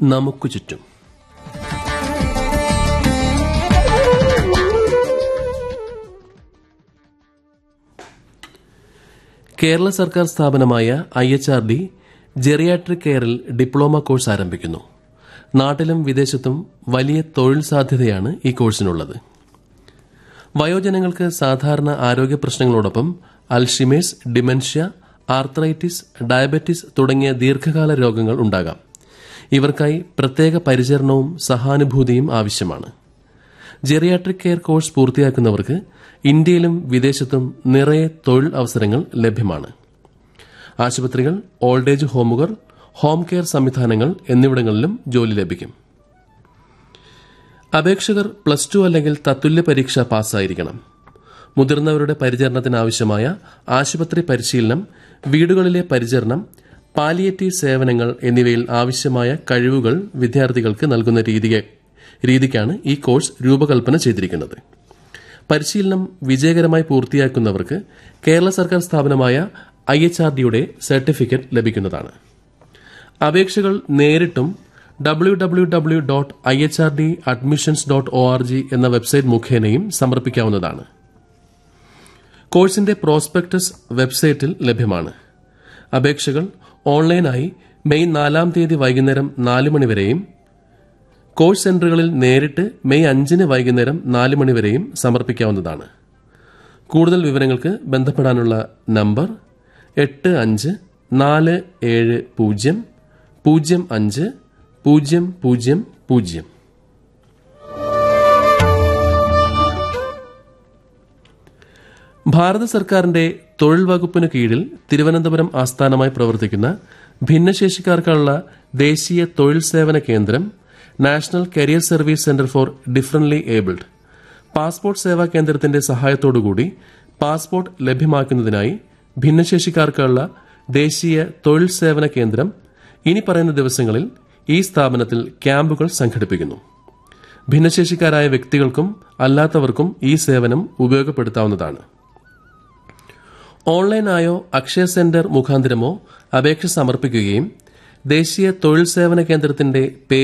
നമുക്ക് ചുറ്റും. കേരള സർക്കാർ സ്ഥാപനമായ IHRD ജെറിയാട്രിക് കെയറിൽ ഡിപ്ലോമ കോഴ്സ് ആരംഭിക്കുന്നു. നാട്ടിലും വിദേശത്തും വലിയ തൊഴിൽ സാധ്യതയാണ് ഈ കോഴ്സിനുള്ളത്. വയോജനങ്ങൾക്ക് സാധാരണ ആരോഗ്യ പ്രശ്നങ്ങളോടൊപ്പം അൽഷിമേഴ്സ്, ഡിമെൻഷ്യ, ആർത്രൈറ്റിസ്, ഡയബറ്റിസ് തുടങ്ങിയ ദീർഘകാല രോഗങ്ങൾ ഉണ്ടാകാം. ഇവർക്കായി പ്രത്യേക പരിചരണവും സഹാനുഭൂതിയും ആവശ്യമാണ്. ജെറിയാട്രിക് കെയർ കോഴ്സ് പൂർത്തിയാക്കുന്നവർക്ക് ഇന്ത്യയിലും വിദേശത്തും നിറയെ തൊഴിൽ അവസരങ്ങൾ ലഭ്യമാണ്. ആശുപത്രികൾ, ഓൾഡ് ഏജ് ഹോമുകൾ, ഹോം കെയർ സംവിധാനങ്ങൾ എന്നിവിടങ്ങളിലും ജോലി ലഭിക്കും. അപേക്ഷകർ +2 അല്ലെങ്കിൽ തത്തുല്യ പരീക്ഷ പാസ്സായിരിക്കണം. മുതിർന്നവരുടെ പരിചരണത്തിനാവശ്യമായ ആശുപത്രി പരിശീലനം, വീടുകളിലെ പരിചരണം, പാലിയേറ്റീവ് സേവനങ്ങൾ എന്നിവയിൽ ആവശ്യമായ കഴിവുകൾ വിദ്യാർത്ഥികൾക്ക് നൽകുന്ന രീതിക്കാണ് ഈ കോഴ്സ് രൂപകൽപ്പന ചെയ്തിരിക്കുന്നത്. പരിശീലനം വിജയകരമായി പൂർത്തിയാക്കുന്നവർക്ക് കേരള സർക്കാർ സ്ഥാപനമായ IHRDയുടെ സർട്ടിഫിക്കറ്റ് ലഭിക്കുന്നതാണ്. അപേക്ഷകൾ നേരിട്ടും www.ihrdadmissions.org എന്ന വെബ്സൈറ്റ് മുഖേനയും സമർപ്പിക്കാവുന്നതാണ്. കോഴ്സിന്റെ പ്രോസ്പെക്ടസ് വെബ്സൈറ്റിൽ ലഭ്യമാണ്. അപേക്ഷകൾ ഓൺലൈനായി മെയ് 4 തീയതി വൈകുന്നേരം 4 മണിവരെയും കോഴ്സ് സെന്ററുകളിൽ നേരിട്ട് മെയ് 5 വൈകുന്നേരം 4 മണിവരെയും സമർപ്പിക്കാവുന്നതാണ്. കൂടുതൽ വിവരങ്ങൾക്ക് ബന്ധപ്പെടാനുള്ള നമ്പർ 8540050000. ഭാരത സർക്കാരിന്റെ തൊഴിൽ വകുപ്പിന് കീഴിൽ തിരുവനന്തപുരം ആസ്ഥാനമായി പ്രവർത്തിക്കുന്ന ഭിന്നശേഷിക്കാർക്കുള്ള ദേശീയ തൊഴിൽ സേവന കേന്ദ്രം national career service centre for differently abled passport സേവാ കേന്ദ്രത്തിന്റെ സഹായത്തോടുകൂടി പാസ്പോർട്ട് ലഭ്യമാക്കുന്നതിനായി ഭിന്നശേഷിക്കാർക്കുള്ള ദേശീയ തൊഴിൽ സേവന കേന്ദ്രം ഇനി പറയുന്ന ദിവസങ്ങളിൽ ഈ സ്ഥാപനത്തിൽ ക്യാമ്പുകൾ സംഘടിപ്പിക്കുന്നു. ഭിന്നശേഷിക്കാരായ വ്യക്തികൾക്കും അല്ലാത്തവർക്കും ഈ സേവനം ഉപയോഗപ്പെടുത്താവുന്നതാണ്. ഓൺലൈനായോ അക്ഷയ സെന്റർ മുഖാന്തരമോ അപേക്ഷ സമർപ്പിക്കുകയും ദേശീയ തൊഴിൽ സേവന കേന്ദ്രത്തിന്റെ